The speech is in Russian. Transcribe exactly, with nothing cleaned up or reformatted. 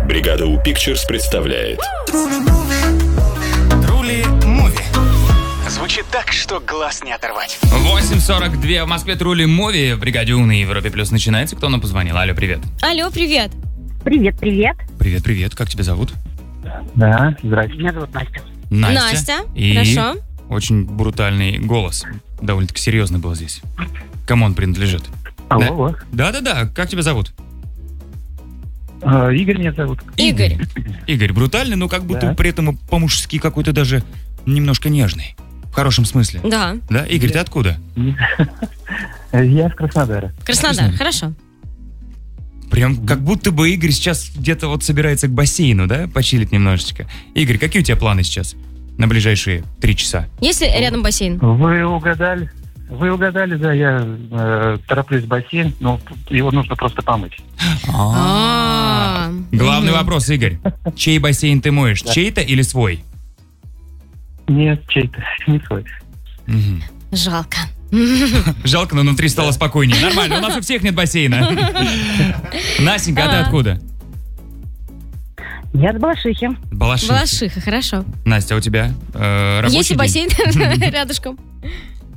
Бригада У Pictures представляет Трули Муви. Звучит так, что глаз не оторвать. восемь сорок два в Москве. Трули Муви в Бригаде У на Европе Плюс начинается. Кто нам позвонил? Алло, привет. Алло, привет. Привет, привет. Привет, привет. Как тебя зовут? Да, здрасте. Меня зовут Настя. Настя. Настя, И хорошо. очень брутальный голос. Довольно-таки серьезный был здесь. Кому он принадлежит? Алло, Да. алло. Да-да-да. Как тебя зовут? А, Игорь меня зовут. Игорь. Игорь, брутальный, но как будто Да. при этом по-мужски какой-то даже немножко нежный. В хорошем смысле. Да. Да? Игорь, ты откуда? Я из Краснодара. Краснодар, хорошо. Прям как будто бы Игорь сейчас где-то вот собирается к бассейну, да? Почилить немножечко. Игорь, какие у тебя планы сейчас на ближайшие три часа? Есть ли рядом бассейн? Вы угадали? Вы угадали, да, я э, тороплюсь в бассейн, но его нужно просто помыть. А. Главный Мгм. вопрос, Игорь. Чей бассейн ты моешь? Чей-то или свой? Нет, чей-то, не свой. Мгм. Жалко. Жалко, но внутри стало спокойнее. Нормально, у нас у всех нет бассейна. Настенька, а ты А. откуда? Я от Балашихи. Балашиха. Балашиха, хорошо. Настя, а у тебя э, рабочий Есть ли день? бассейн рядышком?